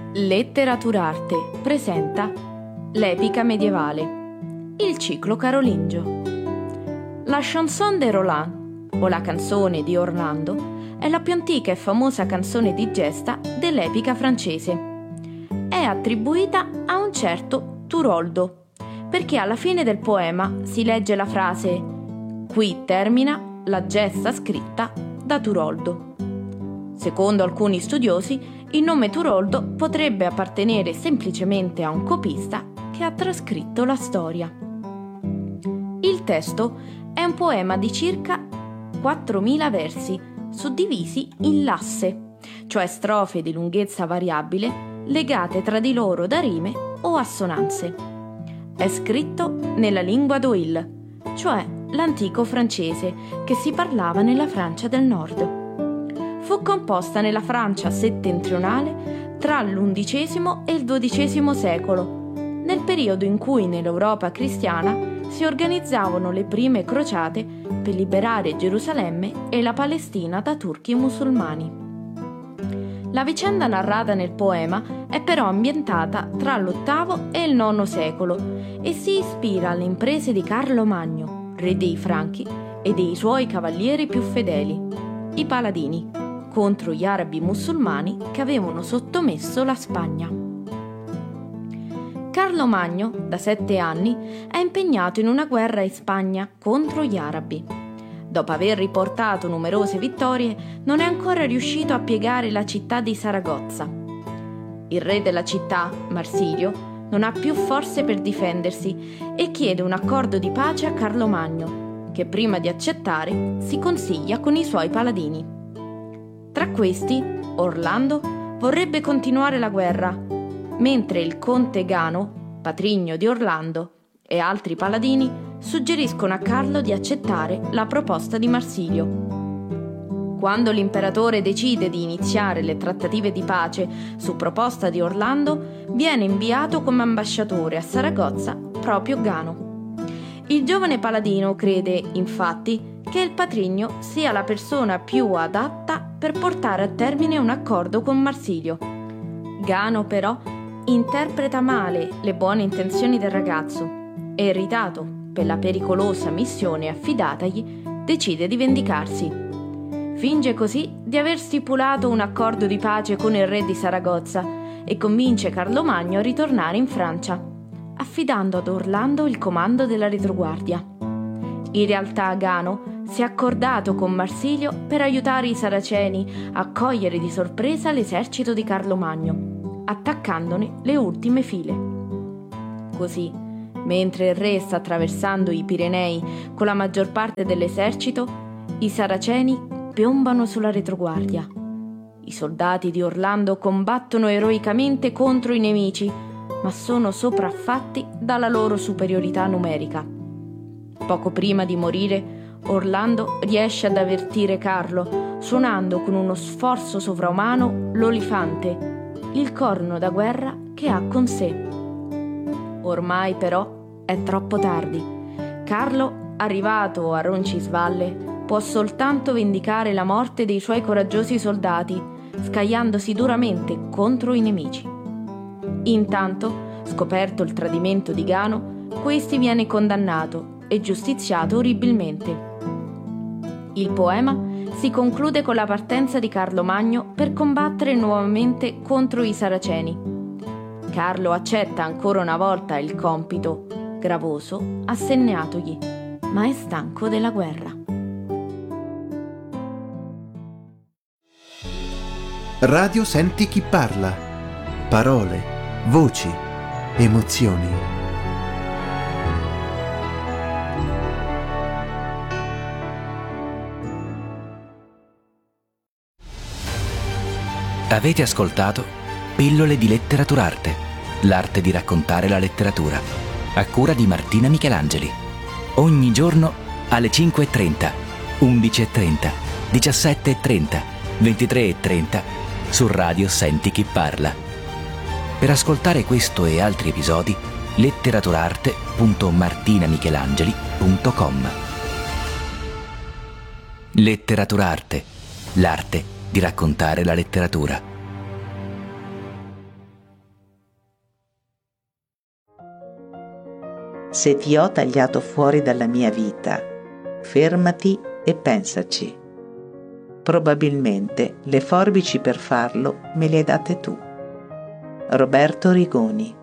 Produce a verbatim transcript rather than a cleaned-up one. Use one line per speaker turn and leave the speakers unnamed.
Letteraturarte presenta L'epica medievale, il ciclo carolingio. La chanson de Roland, o la canzone di Orlando, è la più antica e famosa canzone di gesta dell'epica francese. È attribuita a un certo Turoldo, perché alla fine del poema si legge la frase «Qui termina la gesta scritta da Turoldo». Secondo alcuni studiosi, il nome Turoldo potrebbe appartenere semplicemente a un copista che ha trascritto la storia. Il testo è un poema di circa quattromila versi, suddivisi in lasse, cioè strofe di lunghezza variabile, legate tra di loro da rime o assonanze. È scritto nella lingua d'Oïl, cioè l'antico francese che si parlava nella Francia del Nord. Fu composta nella Francia settentrionale tra l'undicesimo e il dodicesimo secolo, nel periodo in cui nell'Europa cristiana si organizzavano le prime crociate per liberare Gerusalemme e la Palestina da turchi musulmani. La vicenda narrata nel poema è però ambientata tra l'ottavo e il nono secolo e si ispira alle imprese di Carlo Magno, re dei Franchi, e dei suoi cavalieri più fedeli, i Paladini, contro gli arabi musulmani che avevano sottomesso la Spagna. Carlo Magno, da sette anni, è impegnato in una guerra in Spagna contro gli arabi. Dopo aver riportato numerose vittorie, non è ancora riuscito a piegare la città di Saragozza. Il re della città, Marsilio, non ha più forze per difendersi e chiede un accordo di pace a Carlo Magno, che prima di accettare si consiglia con i suoi paladini. Tra questi, Orlando vorrebbe continuare la guerra, mentre il conte Gano, patrigno di Orlando, e altri paladini suggeriscono a Carlo di accettare la proposta di Marsilio. Quando l'imperatore decide di iniziare le trattative di pace su proposta di Orlando, viene inviato come ambasciatore a Saragozza proprio Gano. Il giovane paladino crede, infatti, che il patrigno sia la persona più adatta per portare a termine un accordo con Marsilio. Gano, però, interpreta male le buone intenzioni del ragazzo e, irritato per la pericolosa missione affidatagli, decide di vendicarsi. Finge così di aver stipulato un accordo di pace con il re di Saragozza e convince Carlo Magno a ritornare in Francia, affidando ad Orlando il comando della retroguardia. In realtà Gano si è accordato con Marsilio per aiutare i saraceni a cogliere di sorpresa l'esercito di Carlo Magno, attaccandone le ultime file. Così, mentre il re sta attraversando i Pirenei con la maggior parte dell'esercito, i saraceni piombano sulla retroguardia. I soldati di Orlando combattono eroicamente contro i nemici, ma sono sopraffatti dalla loro superiorità numerica. Poco prima di morire, Orlando riesce ad avvertire Carlo, suonando con uno sforzo sovraumano l'olifante, il corno da guerra che ha con sé. Ormai però è troppo tardi. Carlo, arrivato a Roncisvalle, può soltanto vendicare la morte dei suoi coraggiosi soldati, scagliandosi duramente contro i nemici. Intanto, scoperto il tradimento di Gano, questi viene condannato e giustiziato orribilmente. Il poema si conclude con la partenza di Carlo Magno per combattere nuovamente contro i saraceni. Carlo accetta ancora una volta il compito gravoso assegnatogli, ma è stanco della guerra.
Radio Senti chi parla. Parole, voci, emozioni.
Avete ascoltato Pillole di Letteraturarte, l'arte di raccontare la letteratura, a cura di Martina Michelangeli. Ogni giorno alle cinque e trenta, undici e trenta, diciassette e trenta, ventitré e trenta su Radio Senti chi parla. Per ascoltare questo e altri episodi, letteraturarte punto martinamichelangeli punto com. Letteraturarte, l'arte di raccontare la letteratura.
Se ti ho tagliato fuori dalla mia vita, fermati e pensaci. Probabilmente le forbici per farlo me le hai date tu. Roberto Rigoni.